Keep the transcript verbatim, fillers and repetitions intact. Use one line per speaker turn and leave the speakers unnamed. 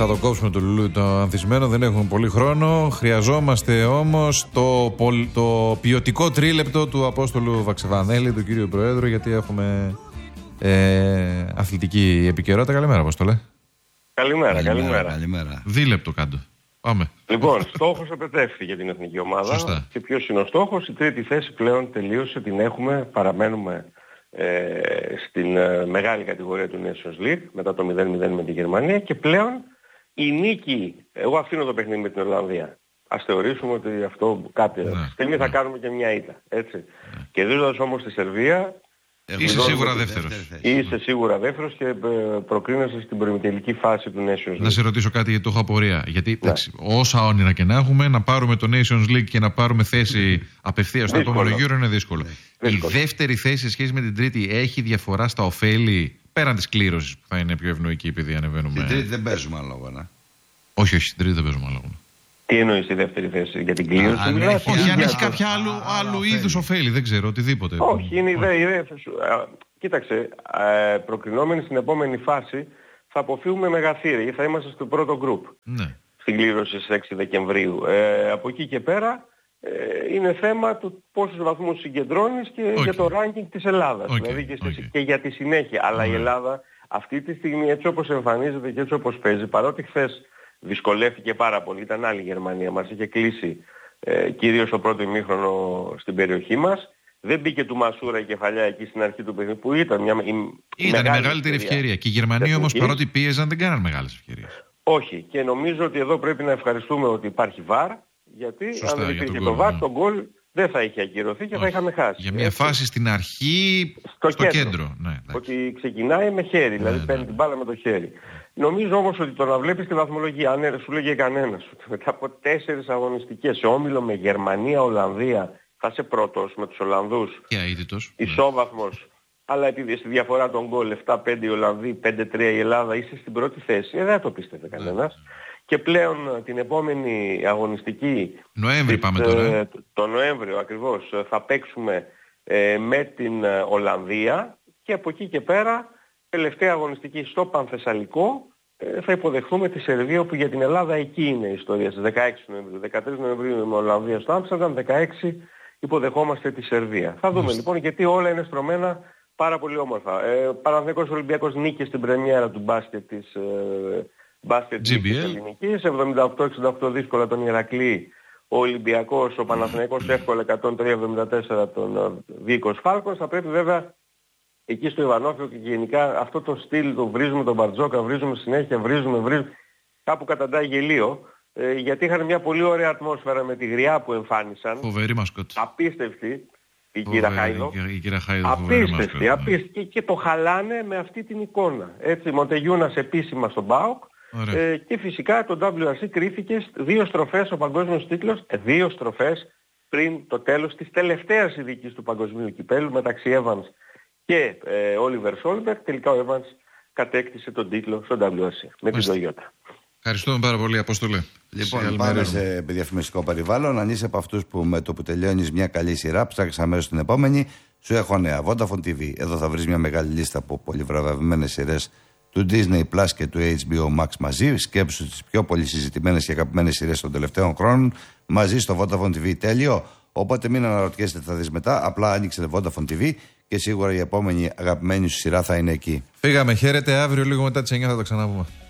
Θα το κόψουμε το λουλούδι το ανθισμένο, δεν έχουμε πολύ χρόνο. Χρειαζόμαστε όμως το, το ποιοτικό τρίλεπτο του Απόστολου Βαξεβανέλη, του κύριου Προέδρου, γιατί έχουμε ε, αθλητική επικαιρότητα. Καλημέρα, Απόστολε.
Καλημέρα, καλημέρα.
καλημέρα. καλημέρα.
Δίλεπτο κάτω. Πάμε.
Λοιπόν, στόχος επετεύχθη για την εθνική ομάδα.
Σωστά.
Και ποιος είναι ο στόχος? Η τρίτη θέση πλέον τελείωσε, την έχουμε, παραμένουμε ε, στην ε, μεγάλη κατηγορία του Nations League μετά το μηδέν μηδέν με τη Γερμανία και πλέον η νίκη, εγώ αφήνω το παιχνίδι με την Ολλανδία. Ας θεωρήσουμε ότι αυτό κάποια
ναι,
στιγμή
ναι.
θα κάνουμε και μια ήττα. Έτσι. Ναι. Κερδίζοντας όμως τη Σερβία,
είσαι σίγουρα δεύτερος.
Είσαι σίγουρα δεύτερος και προκρίνεσαι στην προημιτελική φάση του Nations League.
Να σε ρωτήσω κάτι γιατί το έχω απορία. Γιατί ναι. εντάξει, όσα όνειρα και να έχουμε, να πάρουμε το Nations League και να πάρουμε θέση απευθείας στο επόμενο γύρο είναι δύσκολο. δύσκολο. Η δεύτερη θέση σε σχέση με την τρίτη έχει διαφορά στα ωφέλη πέραν της κλήρωσης που θα είναι πιο ευνοϊκή επειδή ανεβαίνουμε.
Την τρίτη δεν παίζουμε άλλο, ναι.
Όχι, όχι, την τρίτη δεν παίζουμε άλλο.
Τι εννοείς η δεύτερη θέση για την κλήρωση?
Αν έχει, όχι, αν έχει κάποια άλλου, άλλου είδους ωφέλη, δεν ξέρω, οτιδήποτε.
Όχι, είναι η ιδέα. Κοίταξε, προκρινόμενοι στην επόμενη φάση θα αποφύγουμε μεγαθύρια γιατί θα είμαστε στο πρώτο γκρουπ.
Ναι.
Στην κλήρωση στις έξι Δεκεμβρίου. Ε, από εκεί και πέρα ε, είναι θέμα του πόσους βαθμούς συγκεντρώνεις και okay. για το ranking της Ελλάδας.
Okay.
Δηλαδή και,
okay.
και για τη συνέχεια. Αλλά okay. η Ελλάδα αυτή τη στιγμή έτσι όπως εμφανίζεται και έτσι όπως παίζει, παρότι χθες δυσκολεύτηκε πάρα πολύ, ήταν άλλη η Γερμανία, μας είχε κλείσει ε, κυρίως το πρώτο ημίχρονο στην περιοχή μας. Δεν μπήκε του Μασούρα η κεφαλιά εκεί στην αρχή του παιχνιδιού που ήταν μια η,
ήταν η μεγαλύτερη ευκαιρία. ευκαιρία. Και οι Γερμανοί όμως παρότι πίεζαν δεν κάναν μεγάλες ευκαιρίες.
Όχι. Και νομίζω ότι εδώ πρέπει να ευχαριστούμε ότι υπάρχει βαρ, γιατί σωστά, αν δεν υπήρχε το βαρ, ναι. το γκολ δεν θα είχε ακυρωθεί και όχι. θα είχαμε χάσει.
Για μια έτσι. φάση στην αρχή στο, στο κέντρο. κέντρο. Ναι,
ότι ξεκινάει με χέρι, δηλαδή ναι, παίρνει ναι. την μπάλα με το χέρι. Νομίζω όμως ότι το να βλέπεις τη βαθμολογία, αν σου λέγε κανένας, ότι μετά από τέσσερις αγωνιστικές σε όμιλο με Γερμανία, Ολλανδία, θα είσαι πρώτος με τους Ολλανδούς, ισόβαθμος, αλλά επειδή στη διαφορά των γκολ επτά πέντε οι Ολλανδοί, πέντε τρία η Ελλάδα, είσαι στην πρώτη θέση, ε, δεν το πίστευε κανένας. Ναι. Και πλέον την επόμενη αγωνιστική,
Νοέμβρη πάμε τώρα.
Ε, το Νοέμβριο ακριβώς, θα παίξουμε ε, με την Ολλανδία και από εκεί και πέρα, τελευταία αγωνιστική στο Πανθεσσαλικό, ε, θα υποδεχθούμε τη Σερβία που για την Ελλάδα εκεί είναι η ιστορία, στις δεκαέξι Νοεμβρίου. δεκατρείς Νοεμβρίου με Ολλανδία στο Άμστερνταμ, δεκαέξι υποδεχόμαστε τη Σερβία. Θα δούμε λοιπόν γιατί όλα είναι στρωμένα πάρα πολύ όμορφα. Ε, Παναθηναϊκός Ολυμπιακός νίκη στην πρεμιέρα του μπάσκετ της ε, μπάσκετ της ελληνικής, εβδομήντα οκτώ εξήντα οκτώ δύσκολα τον Ηρακλή, ο Ολυμπιακός, ο Παναθηναϊκός εύκολα εκατόν τρία εβδομήντα τέσσερα τον Βίκος Φάλκος. Θα πρέπει βέβαια εκεί στο Ιβανόφιο και γενικά αυτό το στυλ το βρίζουμε τον Μπαρτζόκα, βρίζουμε συνέχεια, βρίζουμε, βρίζουμε, κάπου καταντάει γελίο. Ε, γιατί είχαν μια πολύ ωραία ατμόσφαιρα με τη γριά που εμφάνισαν.
Φοβερή μασκότ.
Απίστευτη η κύρα Χάιδο.
Η κύρα Χάιδο
απίστευτη, απίστευτη. Και, και το χαλάνε με αυτή την εικόνα. Έτσι, Μοντεγιούνας επίσημα στον ΠΑΟΚ. Ε, και φυσικά το ντάμπλιου αρ σι κρίθηκε δύο στροφές ο παγκόσμιος τίτλος, ε, δύο στροφές πριν το τέλος της τελευταίας ειδικής του παγκοσμίου κυπέλου μεταξύ Evans και Όλιβερ Σόλμπερ. Τελικά ο Evans κατέκτησε τον τίτλο στο ντάμπλιου αρ σι με την Toyota.
Ευχαριστούμε πάρα πολύ, Απόστολε.
Λοιπόν, σε πάμε σε διαφημιστικό περιβάλλον. Αν είσαι από αυτούς που με το που τελειώνεις μια καλή σειρά, ψάχνεις αμέσως την επόμενη, σου έχω νέα. Vodafone τι βι. Εδώ θα βρεις μια μεγάλη λίστα από πολυβραβευμένες σειρές του Disney Plus και του έιτς μπι ο Max μαζί. Σκέψου τις πιο πολύ συζητημένες και αγαπημένες σειρές των τελευταίων χρόνων μαζί στο Vodafone τι βι. Τέλειο. Οπότε μην αναρωτιέσαι τι θα δεις μετά. Απλά άνοιξε Vodafone τι βι και σίγουρα η επόμενη αγαπημένη σου σειρά θα είναι εκεί.
Φύγαμε. Χαίρετε. Αύριο λίγο μετά τις εννιά θα τα ξαναπούμε.